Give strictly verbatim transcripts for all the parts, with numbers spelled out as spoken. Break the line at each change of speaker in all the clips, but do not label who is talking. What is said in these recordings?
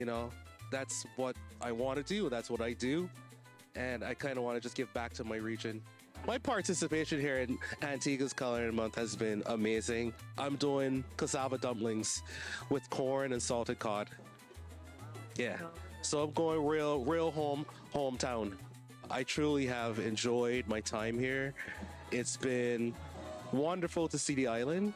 You know, that's what I want to do. That's what I do. And I kind of want to just give back to my region. My participation here in Antigua's Culinary Month has been amazing. I'm doing cassava dumplings with corn and salted cod. Yeah. So I'm going real, real home, hometown. I truly have enjoyed my time here. It's been wonderful to see the island.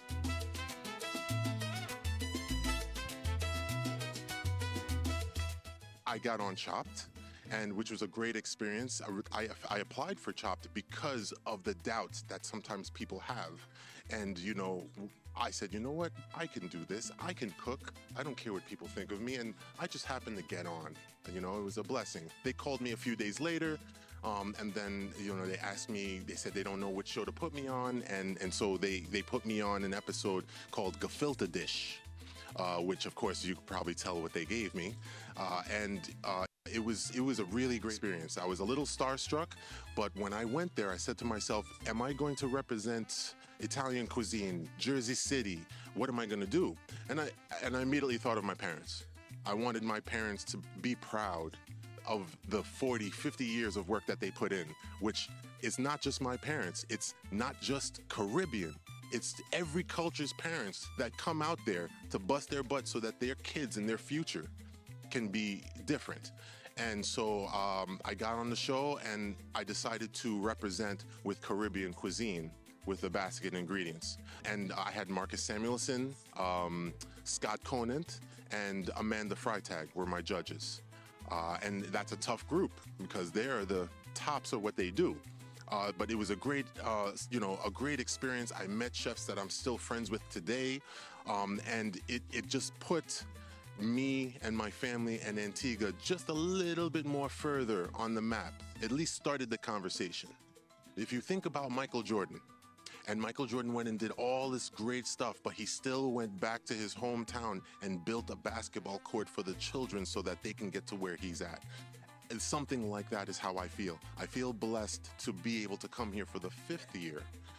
I got on Chopped, and which was a great experience. I, I, I applied for Chopped because of the doubts that sometimes people have. And, you know, I said, you know what? I can do this. I can cook. I don't care what people think of me. And I just happened to get on. You know, it was a blessing. They called me a few days later. Um, and then, you know, they asked me, they said they don't know which show to put me on. And, and so they, they put me on an episode called Gefilte Dish, uh, which, of course, you could probably tell what they gave me. Uh, and uh, it was it was a really great experience. I was a little starstruck, but when I went there, I said to myself, am I going to represent Italian cuisine, Jersey City? What am I going to do? And I, and I immediately thought of my parents. I wanted my parents to be proud of the forty, fifty years of work that they put in, which is not just my parents. It's not just Caribbean. It's every culture's parents that come out there to bust their butts so that their kids and their future can be different. And so um, I got on the show and I decided to represent with Caribbean cuisine with the basket ingredients. And I had Marcus Samuelson, um, Scott Conant, and Amanda Freitag were my judges. Uh, and that's a tough group because they're the tops of what they do. Uh, but it was a great, uh, you know, a great experience. I met chefs that I'm still friends with today. Um, and it, it just put me and my family and Antigua just a little bit more further on the map, at least started the conversation. If you think about Michael Jordan, and Michael Jordan went and did all this great stuff, but he still went back to his hometown and built a basketball court for the children so that they can get to where he's at. And something like that is how I feel. I feel blessed to be able to come here for the fifth year.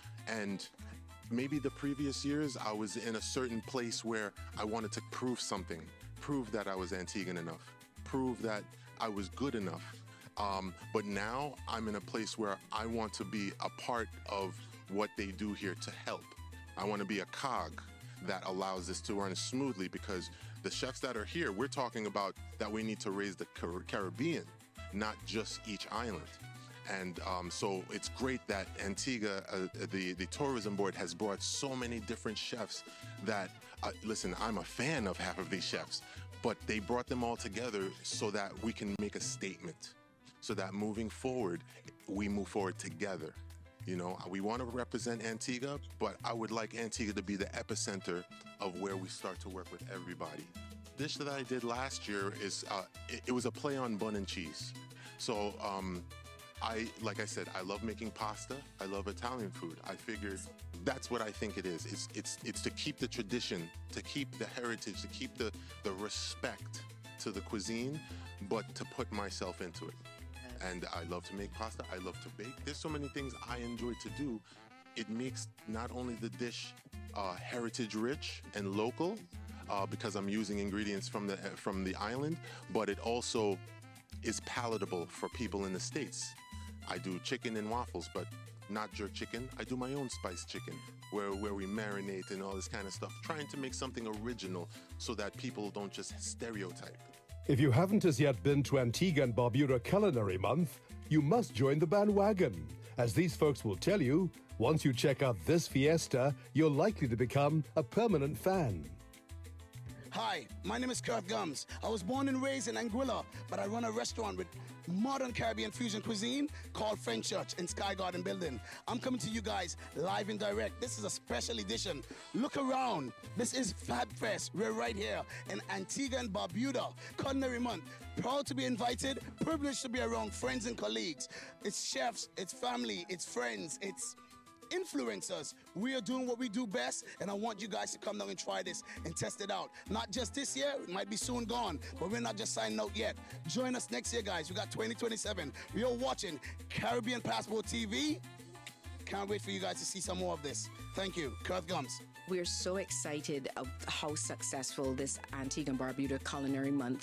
And maybe the previous years, I was in a certain place where I wanted to prove something, prove that I was Antiguan enough, prove that I was good enough. Um, but now I'm in a place where I want to be a part of what they do here to help. I want to be a cog that allows this to run smoothly, because the chefs that are here, we're talking about that we need to raise the Car- Caribbean, not just each island. And um, so it's great that Antigua, uh, the, the tourism board, has brought so many different chefs that, uh, listen, I'm a fan of half of these chefs, but they brought them all together so that we can make a statement, so that moving forward, we move forward together. You know, we want to represent Antigua, but I would like Antigua to be the epicenter of where we start to work with everybody. Dish that I did last year is, uh, it, it was a play on bun and cheese. So, um, I, like I said, I love making pasta. I love Italian food. I figured that's what I think it is. It's, it's, it's to keep the tradition, to keep the heritage, to keep the, the respect to the cuisine, but to put myself into it. And I love to make pasta. I love to bake. There's so many things I enjoy to do. It makes not only the dish uh, heritage rich and local, uh, because I'm using ingredients from the from the island, but it also is palatable for people in the States. I do chicken and waffles, but not jerk chicken. I do my own spiced chicken, where, where we marinate and all this kind of stuff, trying to make something original so that people don't just stereotype.
If you haven't as yet been to Antigua and Barbuda Culinary Month, you must join the bandwagon. As these folks will tell you, once you check out this fiesta, you're likely to become a permanent fan.
Hi, my name is Kurt Gums. I was born and raised in Anguilla, but I run a restaurant with modern Caribbean fusion cuisine called French Church in Sky Garden Building. I'm coming to you guys live and direct. This is a special edition. Look around. This is Fab Fest. We're right here in Antigua and Barbuda Culinary Month. Proud to be invited, privileged to be around friends and colleagues. It's chefs, it's family, it's friends, it's influencers. We are doing what we do best, and I want you guys to come down and try this and test it out. Not just this year, it might be soon gone, but we're not just signing out yet. Join us next year, guys. We got twenty twenty-seven. We are watching Caribbean Passport T V. Can't wait for you guys to see some more of this. Thank you. Kurt Gums.
We're so excited of how successful this Antigua and Barbuda Culinary Month